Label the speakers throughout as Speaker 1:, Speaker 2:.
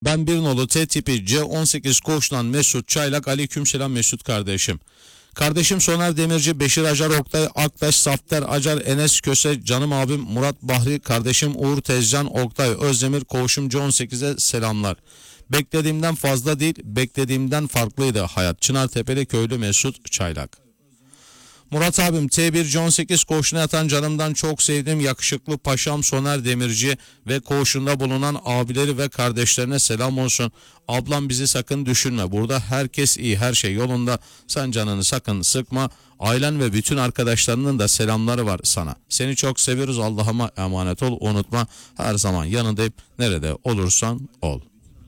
Speaker 1: Ben bir nolu T tipi C18 koğuştan Mesut Çaylak. Aleykümselam Mesut kardeşim. Kardeşim Soner Demirci, Beşir Acar, Oktay Aktaş, Safter Acar, Enes Köse, canım abim Murat Bahri, kardeşim Uğur Tezcan, Oktay Özdemir, koğuşum C18'e selamlar. Beklediğimden fazla değil, beklediğimden farklıydı hayat. Çınartepeli köylü Mesut Çaylak. Murat abim T1 C18 koğuşuna yatan canımdan çok sevdiğim yakışıklı paşam Soner Demirci ve koğuşunda bulunan abileri ve kardeşlerine selam olsun. Ablam bizi sakın düşünme. Burada herkes iyi, her şey yolunda. Sen canını sakın sıkma. Ailen ve bütün arkadaşlarının da selamları var sana. Seni çok seviyoruz. Allah'ıma emanet ol. Unutma, her zaman yanındayım. Nerede olursan ol.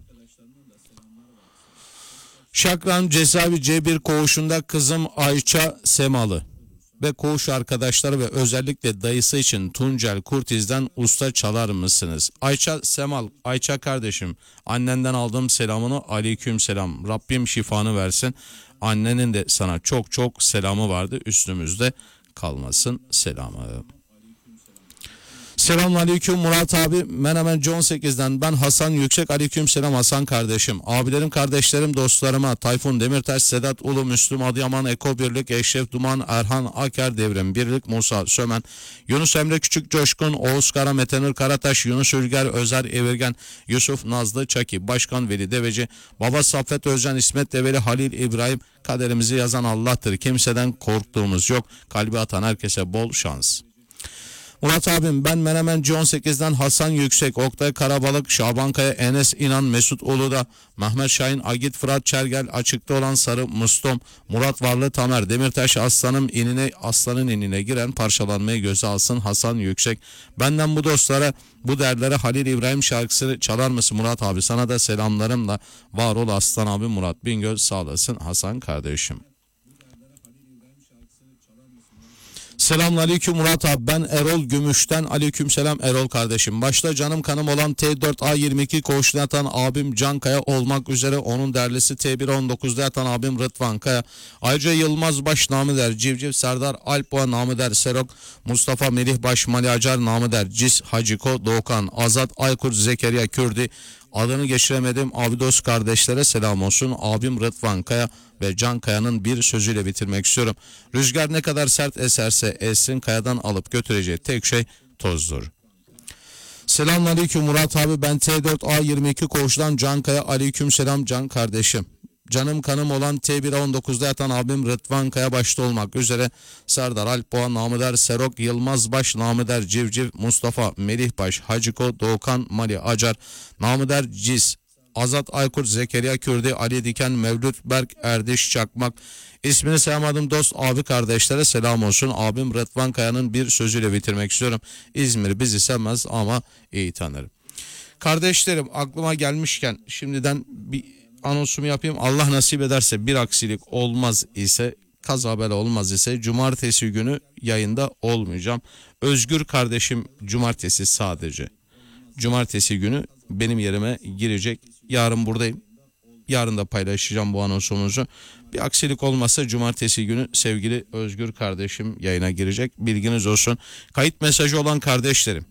Speaker 1: Şakran Cezaevi C1 koğuşunda kızım Ayça Semalı ve koğuş arkadaşları ve özellikle dayısı için Tuncel Kurtiz'den usta çalar mısınız? Ayça Semal, Ayça kardeşim, annenden aldığım selamını aleyküm selam. Rabbim şifanı versin. Annenin de sana çok çok selamı vardı. Üstümüzde kalmasın selamı. Selamünaleyküm Murat abi. Menemen C18'den ben Hasan Yüksek. Aleykümselam Hasan kardeşim. Abilerim, kardeşlerim, dostlarıma Tayfun Demirtaş, Sedat Ulu, Müslüm Adıyaman, Eko Birlik, Eşref Duman, Erhan Aker Devrim Birlik, Musa Sömen, Yunus Emre Küçük Coşkun, Oğuz Kara, Metenur Karataş, Yunus Ülger, Özer Evirgen, Yusuf Nazlı Çaki, Başkan Veli Deveci, Baba Saffet Özcan, İsmet Develi, Halil İbrahim. Kaderimizi yazan Allah'tır. Kimseden korktuğumuz yok. Kalbi atan herkese bol şans. Murat abim ben Menemen C18'den Hasan Yüksek, Oktay Karabalık, Şaban Kaya, Enes İnan, Mesut Ulu'da, Mehmet Şahin, Agit Fırat Çergel, Açıkta olan Sarı Mustom, Murat Varlı Tamer, Demirtaş aslanın inine giren parçalanmayı göze alsın Hasan Yüksek. Benden bu dostlara, bu derlere Halil İbrahim şarkısı çalar mısın Murat abi? Sana da selamlarımla var ol aslan abi Murat Bingöl, sağ olasın Hasan kardeşim. Selamünaleyküm Murat abi, ben Erol Gümüş'ten. Aleykümselam Erol kardeşim. Başta canım kanım olan T4A22 koğuşuna yatan abim Can Kaya olmak üzere onun derlisi T119'da yatan abim Rıdvan Kaya. Ayrıca Yılmaz Baş namı der Civciv, Serdar Alpboğa namı der Serok, Mustafa Melih Baş, Mali Acar namı der Cis, Haciko, Doğukan, Azat Aykurt, Zekeriya Kürdi. Adını geçiremedim abi dost kardeşlere selam olsun. Abim Rıdvan Kaya ve Can Kaya'nın bir sözüyle bitirmek istiyorum. Rüzgar ne kadar sert eserse essin, kayadan alıp götüreceği tek şey tozdur. Selamünaleyküm Murat abi, ben T4A22 koğuştan Can Kaya. Aleykümselam Can kardeşim. Canım kanım olan T1'A19'da yatan abim Rıdvan Kaya başta olmak üzere Serdar Alpboğa namı der Serok, Yılmaz Baş namı der Civciv, Mustafa Melih Baş, Haciko, Doğukan, Mali Acar namı der Cis, Azat Aykurt, Zekeriya Kürdi, Ali Diken, Mevlüt Berk, Erdiş Çakmak. İsmini sayamadım dost abi kardeşlere selam olsun. Abim Rıdvan Kaya'nın bir sözüyle bitirmek istiyorum. İzmir bizi sevmez ama iyi tanırım. Kardeşlerim, aklıma gelmişken şimdiden bir anonsumu yapayım. Allah nasip ederse, bir aksilik olmaz ise, kaza bela olmaz ise cumartesi günü yayında olmayacağım. Özgür kardeşim cumartesi, sadece cumartesi günü benim yerime girecek. Yarın buradayım. Yarın da paylaşacağım bu anonsumuzu. Bir aksilik olmazsa cumartesi günü sevgili Özgür kardeşim yayına girecek. Bilginiz olsun. Kayıt mesajı olan kardeşlerim,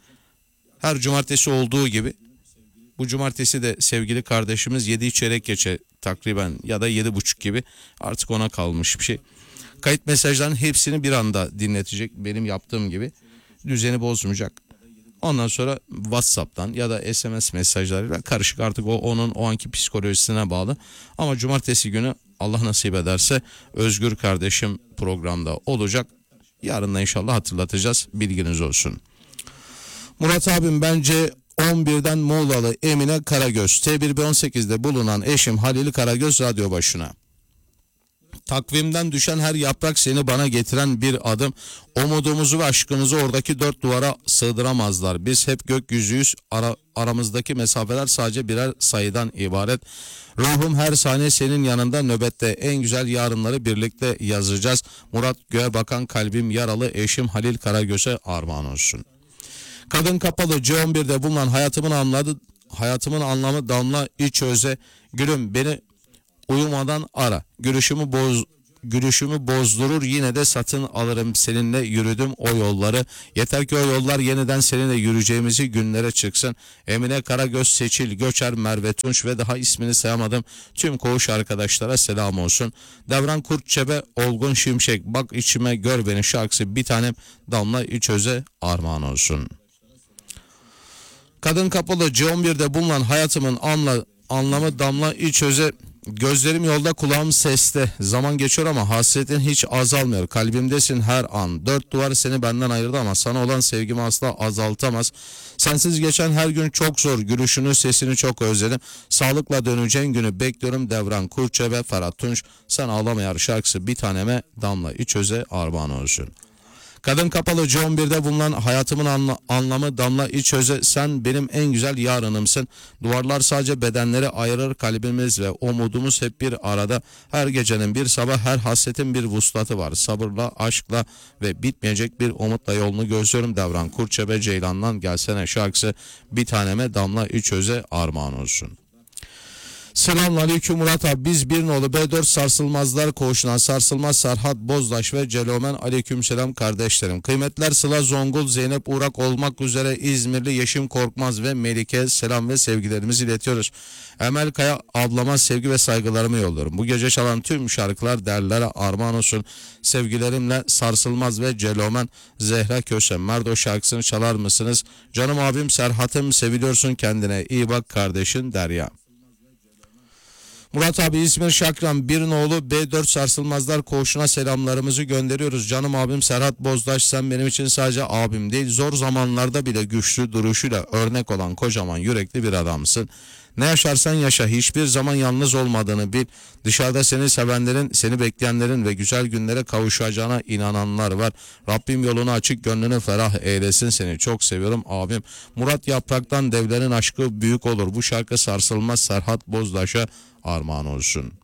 Speaker 1: her cumartesi olduğu gibi bu cumartesi de sevgili kardeşimiz 7 çeyrek geçe takriben ya da 7.30 gibi, artık ona kalmış bir şey. Kayıt mesajlarının hepsini bir anda dinletecek, benim yaptığım gibi. Düzeni bozmayacak. Ondan sonra WhatsApp'tan ya da SMS mesajlarıyla karışık, artık onun o anki psikolojisine bağlı. Ama cumartesi günü Allah nasip ederse Özgür kardeşim programda olacak. Yarın da inşallah hatırlatacağız, bilginiz olsun. Murat abim bence 11'den Muğlalı Emine Karagöz, T1B18'de bulunan eşim Halil Karagöz radyo başına. Takvimden düşen her yaprak seni bana getiren bir adım. Umudumuzu ve aşkımızı oradaki dört duvara sığdıramazlar. Biz hep gökyüzüyüz. Aramızdaki mesafeler sadece birer sayıdan ibaret. Ruhum her saniye senin yanında nöbette. En güzel yarınları birlikte yazacağız. Murat Göğe bakan kalbim yaralı eşim Halil Karagöz'e armağan olsun. Kadın Kapalı C11'de bulunan hayatımın anlamı Damla İçöze. Gülüm beni uyumadan ara. gülüşümü bozdurur, yine de satın alırım, seninle yürüdüm o yolları. Yeter ki o yollar yeniden seninle yürüyeceğimizi günlere çıksın. Emine Karagöz, Seçil Göçer, Merve Tunç ve daha ismini sayamadım tüm koğuş arkadaşlara selam olsun. Devran Kurtçebe, Olgun Şimşek, Bak içime Gör Beni şarkısı bir tanem Damla İçöz'e armağan olsun. Kadın Kapalı C11'de bulunan hayatımın anlamı Damla İçöz'e. Gözlerim yolda, kulağım seste. Zaman geçiyor ama hasretin hiç azalmıyor. Kalbimdesin her an. Dört duvar seni benden ayırdı ama sana olan sevgimi asla azaltamaz. Sensiz geçen her gün çok zor. Gülüşünü, sesini çok özledim. Sağlıkla döneceğin günü bekliyorum. Devran Kurtçe ve Ferhat Tunç. Sen ağlamayar şarkısı bir taneme Damla İçöz'e armağan olsun. Kadın Kapalı C11'de bulunan hayatımın anlamı Damla İçöz'e. Sen benim en güzel yarınımsın. Duvarlar sadece bedenleri ayırır, kalbimiz ve umudumuz hep bir arada. Her gecenin bir sabah, her hasretin bir vuslatı var. Sabırla, aşkla ve bitmeyecek bir umutla yolunu gözlüyorum. Devran Kurtçebe Ceylan'dan Gelsene şarkısı bir taneme Damla İçöz'e armağan olsun. Selamünaleyküm Murat abi. Biz bir nolu B4 Sarsılmazlar Koğuşu'ndan Sarsılmaz Serhat Bozdaş ve Celomen aleykümselam kardeşlerim. Kıymetler Sıla Zongul, Zeynep Uğrak olmak üzere İzmirli Yeşim Korkmaz ve Melike selam ve sevgilerimizi iletiyoruz. Emel Kaya ablama sevgi ve saygılarımı yolluyorum. Bu gece çalan tüm şarkılar derlere armağan olsun. Sevgilerimle Sarsılmaz ve Celomen. Zehra Köse Merdo şarkısını çalar mısınız? Canım abim Serhat'ım, seviliyorsun, kendine iyi bak kardeşin Derya. Murat abi İzmir Şakran bir nolu B4 Sarsılmazlar Koğuşu'na selamlarımızı gönderiyoruz. Canım abim Serhat Bozdaş, sen benim için sadece abim değil, zor zamanlarda bile güçlü duruşuyla örnek olan kocaman yürekli bir adamsın. Ne yaşarsan yaşa, hiçbir zaman yalnız olmadığını bil. Dışarıda seni sevenlerin, seni bekleyenlerin ve güzel günlere kavuşacağına inananlar var. Rabbim yolunu açık, gönlünü ferah eylesin, seni çok seviyorum abim. Murat Yaprak'tan Devlerin Aşkı Büyük Olur. Bu şarkı Sarsılmaz Serhat Bozdaş'a armağan olsun.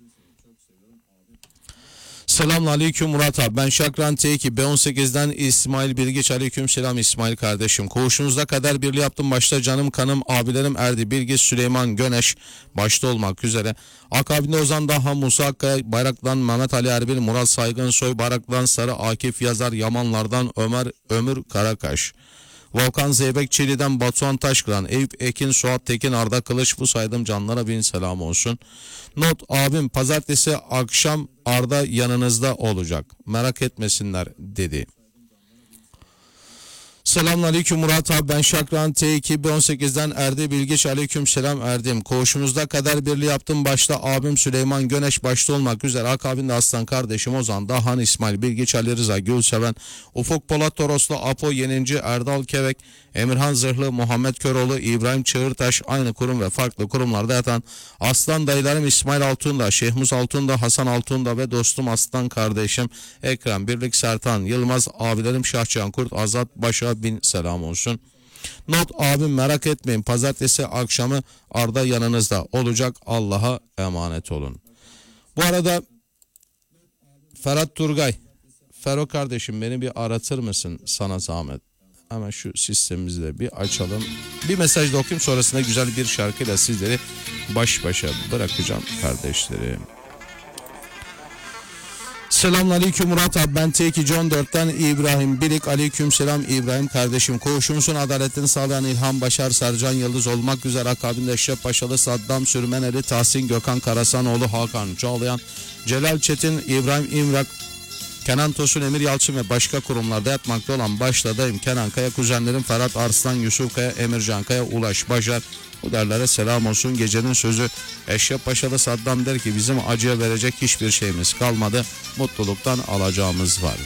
Speaker 1: Selamünaleyküm Murat abi. Ben Şakran T2 B18'den İsmail Bilgiç. Aleyküm selam İsmail kardeşim. Koğuşunuzda kader birliği yaptım. Başta canım kanım abilerim Erdi Bilgiç, Süleyman Göneş başta olmak üzere. Akabinde Ozan Daha, Musa Akkaya, Bayrak'tan Mehmet Ali Erbil, Murat Saygın Soy, Barak'tan Sarı Akif Yazar, Yamanlardan Ömür Karakaş. Volkan Zeybek Çeli'den Batuhan Taşkıran, Eyüp Ekin, Suat Tekin, Arda Kılıç, bu saydım canlara bin selam olsun. Not abim pazartesi akşam Arda yanınızda olacak, merak etmesinler dedi. Selamünaleyküm Murat abi, ben Şakran T2 B18'den Erdi Bilgiç. Aleyküm selam Erdim. Koğuşunuzda kader birliği yaptım. Başta abim Süleyman Göneş başta olmak üzere akabinde aslan kardeşim Ozan Dahan, İsmail Bilgiç, Ali Rıza Gülseven, Ufuk Polat Toroslu, Apo Yeninci, Erdal Kevek, Emirhan Zırhlı, Muhammed Köroğlu, İbrahim Çığırtaş, aynı kurum ve farklı kurumlarda yatan aslan dayılarım İsmail Altundağ, Şehmuz Altundağ, Hasan Altundağ ve dostum aslan kardeşim Ekrem Birlik Sertan Yılmaz, abilerim Şahçıhan Kurt, Azat Başa bin selam olsun. Not abim merak etmeyin, pazartesi akşamı Arda yanınızda olacak, Allah'a emanet olun. Bu arada Ferhat Turgay, Fero kardeşim beni bir aratır mısın sana zahmet? Hemen şu sistemimizi de bir açalım. Bir mesaj da okuyayım, sonrasında güzel bir şarkıyla sizleri baş başa bırakacağım kardeşlerim. Selamünaleyküm Murat abi, ben T2 John 4'ten İbrahim Bilik. Aleyküm selam İbrahim kardeşim. Koğuşumuzun adaletini sağlayan İlhan Başar, Sercan Yıldız olmak üzere akabinde Eşref Paşalı, Saddam Sürmeneli, Tahsin Gökhan Karasanoğlu, Hakan Çağlayan, Celal Çetin, İbrahim İmrak, Kenan Tosun, Emir Yalçın ve başka kurumlarda yatmakta olan başladayım Kenan Kaya, kuzenlerim Ferhat Arslan, Yusuf Kaya, Emircan Kaya, Ulaş Başar, bu derlere selam olsun. Gecenin sözü Eşref Paşalı Saddam der ki bizim acıya verecek hiçbir şeyimiz kalmadı, mutluluktan alacağımız var.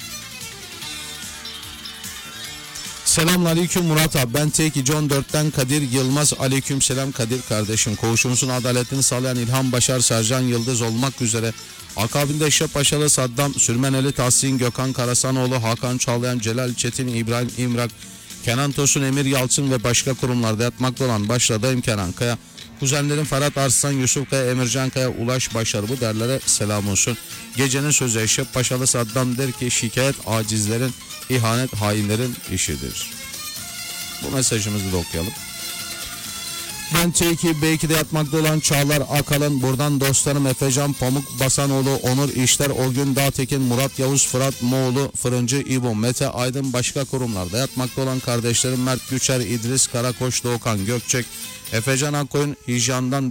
Speaker 1: Selamünaleyküm Murat abi, ben T2 John 4'ten Kadir Yılmaz. Aleyküm selam Kadir kardeşim. Koğuşumuzun adaletini sağlayan İlhan Başar, Sercan Yıldız olmak üzere akabinde Eşref Paşalı Saddam Sürmeneli, Tahsin Gökhan Karasanoğlu, Hakan Çağlayan, Celal Çetin, İbrahim İmrak, Kenan Tosun, Emir Yalçın ve başka kurumlarda yatmakta olan başladayım Kenan Kaya, kuzenlerim Ferhat Arslan, Yusuf Kaya, Emircan Kaya, Ulaş Başar, bu derlere selam olsun. Gecenin sözü Eşref Paşalı Saddam der ki şikayet acizlerin, ihanet hainlerin işidir. Bu mesajımızı da okuyalım. Ben T2 B2'de yatmakta olan Çağlar Akalın. Buradan dostlarım Efecan Pamuk Basanoğlu, Onur İşler, Orgün Dağtekin, Murat Yavuz, Fırat Moğlu, Fırıncı İbo, Mete Aydın, başka kurumlarda yatmakta olan kardeşlerim Mert Güçer, İdris Karakoç, Doğukan Gökçek, Efecan Akkoyun, Hicran'dan